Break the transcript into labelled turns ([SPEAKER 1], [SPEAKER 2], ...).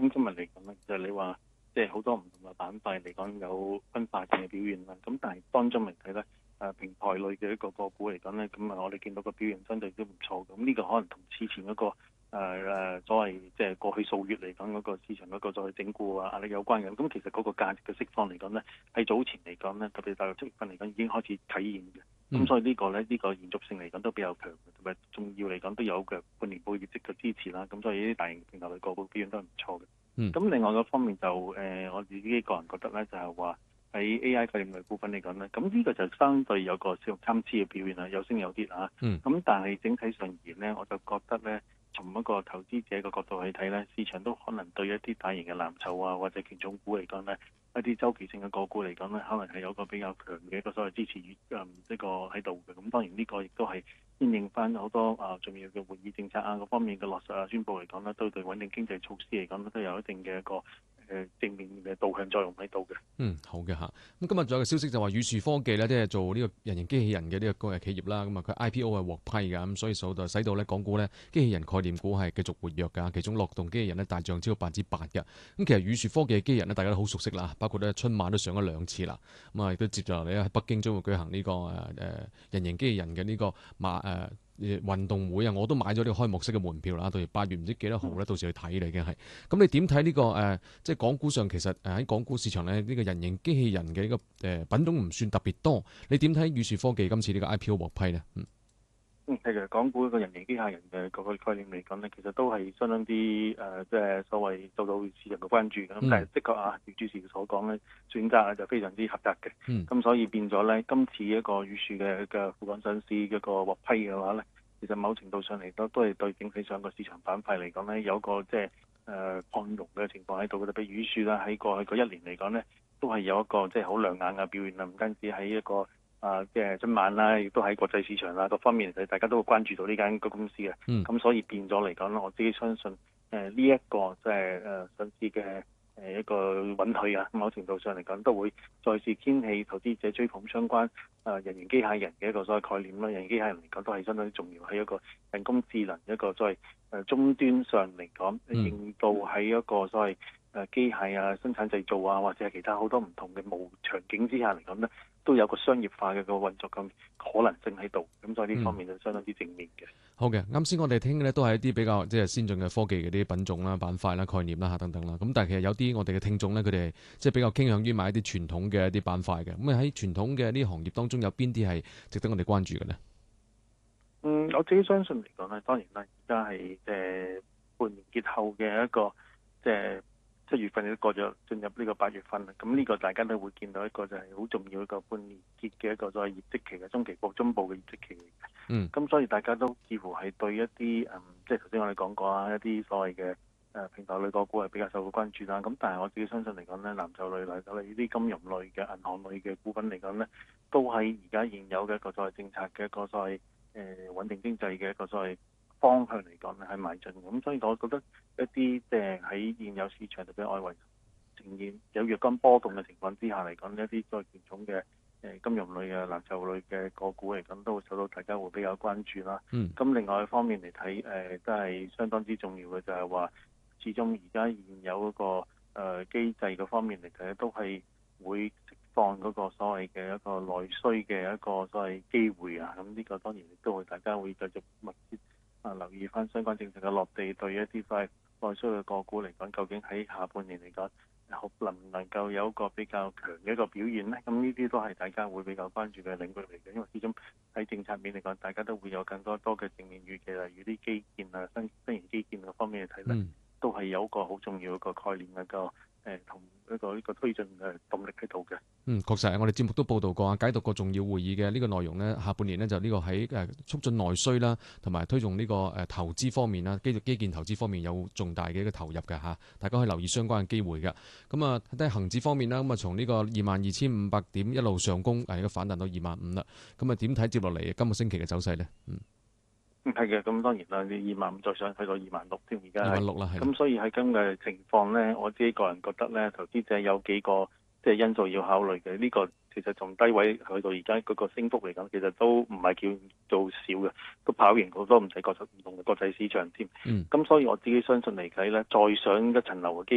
[SPEAKER 1] 咁今日嚟講咧，就你話即係好多唔同嘅板塊嚟講有分化性嘅表現啦。咁但係當中嚟睇咧，平台類嘅一個個股嚟講咧，咁我哋見到個表現相對都唔錯。咁呢個可能同之前嗰個所謂即係過去數月嚟講嗰個市場嗰個再整固壓力有關嘅。咁其實嗰個價值嘅釋放嚟講咧，喺早前嚟講咧，特別大約7月份嚟講已經開始體現嘅。咁所以呢個咧，呢個延續性嚟講都比較強，同埋重要嚟講都有嘅半年報業績嘅支持啦。咁所以呢啲大型平台類個股表現都係唔錯嘅。咁另外個方面就我自己個人覺得咧，就係話喺 AI 概念類股份嚟講咧，咁呢個就相對有個小參差嘅表現啦，有升有跌啊。咁但係整體上而言咧，我就覺得咧，從一個投資者嘅角度去睇咧，市場都可能對一啲大型嘅藍籌啊或者權重股嚟講咧，一啲周期性嘅個股嚟講咧，可能係有個比較強嘅一個所謂支持呢個喺度嘅。咁當然呢個亦都係因應翻好多重要嘅會議政策啊嗰方面嘅落實啊宣佈嚟講咧，都對穩定經濟措施嚟講咧都有一定嘅一個正面嘅導向作用喺度嘅。
[SPEAKER 2] 好嘅嚇。咁今日仲有個消息就話宇樹科技咧，即係做呢個人形機器人嘅呢個企業啦。咁啊，佢 IPO 係獲批㗎，咁所以使到咧港股咧機器人概念股係繼續活躍㗎。其中樂動機器人咧大漲超過8%嘅。咁其實宇樹科技嘅機器人咧，大家都好熟悉啦，包括咧春晚都上咗2次啦。咁啊，亦都接住落嚟咧喺北京將會舉行呢個人形機器人嘅呢個運動會啊，我都買咗呢個開幕式嘅門票啦，到時8月唔知幾多號咧，到時去睇啦已經係。咁你點睇呢個即係港股上其實喺港股市場咧呢個人形機器人嘅呢個品種唔算特別多，你點睇宇樹科技今次呢個 IPO 獲批呢？
[SPEAKER 1] 其實港股一個人形機械人嘅個概念嚟講咧，其實都係相當之即係所謂受到市場嘅關注嘅。咁但係的確如主持所講咧，選擇就非常之狹窄嘅。咁所以變咗咧，今次一個宇樹嘅滬港上市一個獲批嘅話咧，其實某程度上嚟講都係對整體上個市場板塊嚟講咧，有個即係擴容嘅情況喺度嘅。特別宇樹啦，喺過去嗰1年嚟講咧，都係有一個即係好亮眼嘅表現啦，唔單止喺一個即係春晚啦，亦都喺國際市場啦各方面，大家都會關注到呢間公司嘅。咁所以變咗嚟講咧，我自己相信呢一個即係上市嘅一個允許啊，某程度上嚟講都會再次掀起投資者追捧相關人形機械人嘅一個所謂概念啦。人形機械人嚟講都係相當之重要，喺一個人工智能一個所謂終端上嚟講，令到喺一個所謂機械生產製造或者係其他好多唔同嘅無場景之下嚟講咧，都有個商業化嘅個運作嘅可能性喺度。咁所以呢方面就相當之正面嘅。
[SPEAKER 2] 好嘅，啱先我哋聽嘅咧都係一啲比較即係先進嘅科技嘅啲品種啦、板塊啦、概念啦等等啦。咁但係其實有啲我哋嘅聽眾咧，佢哋即係比較傾向於買一啲傳統嘅一啲板塊嘅。咁喺傳統嘅呢啲行業當中，有邊啲係值得我哋關注嘅呢？
[SPEAKER 1] 我自己相信嚟講咧，當然啦，而家係半年結後嘅一個即係7月份都過咗，進入呢個8月份啦。咁呢個大家都會見到一個就係好重要一個半年結嘅一個所謂業績期嘅中期中部嘅業績期嚟嘅。咁所以大家都似乎係對一啲即係頭先我哋講過一啲所謂嘅平台類個股係比較受到關注啦。咁但係我自己相信嚟講咧，藍籌類呢啲金融類嘅銀行類嘅股份嚟講咧，都喺而家現有嘅一個所謂政策嘅一個所謂穩定經濟嘅一個所謂方向嚟講咧係邁進。咁所以我覺得一啲即係喺現有市場特別外圍呈現有若干波動嘅情況之下嚟講，一啲再傳統嘅金融類嘅藍籌類嘅個股嚟講，都會受到大家會比較關注啦。咁另外一方面嚟睇都係相當之重要嘅，就係話始終而家現有嗰個機制嗰方面嚟睇，都係會釋放嗰個所謂嘅一個內需嘅一個所謂機會啊。咁呢個當然亦都會大家會繼續密切留意翻相關政策嘅落地，對一啲所謂內需嘅個股嚟講，究竟喺下半年嚟講能唔能夠有一個比較強嘅一個表現呢？咁呢啲都係大家會比較關注嘅領域嚟嘅，因為始終喺政策面嚟講，大家都會有更多嘅正面預期，例如啲基建新型基建嗰方面嚟睇咧，都係有一個好重要一個概念一個同呢個推進嘅動力喺度嘅。
[SPEAKER 2] 確實係我哋節目都報道過解讀過重要會議嘅呢個內容呢，下半年呢，就呢個喺促進內需啦，同埋推動呢個投資方面啦，基建投資方面有重大嘅一個投入嘅嚇，大家可以留意相關嘅機會嘅。咁啊，睇睇恆指方面啦，咁啊從呢個22,500點一路上攻，而家反彈到25,000啦。咁啊點睇接落嚟今個星期嘅走勢呢？
[SPEAKER 1] 係嘅，咁當然啦，你25,000再上去到26,000添，而家係
[SPEAKER 2] 26,000啦，係。咁
[SPEAKER 1] 所以喺今嘅情況咧，我自己個人覺得咧，投資者有幾個即係因素要考慮嘅。呢個其實從低位去到而家嗰個升幅嚟講，其實都唔係叫做少嘅，都跑贏好多唔同嘅國際市場添。咁所以我自己相信嚟睇咧，再上一層樓嘅機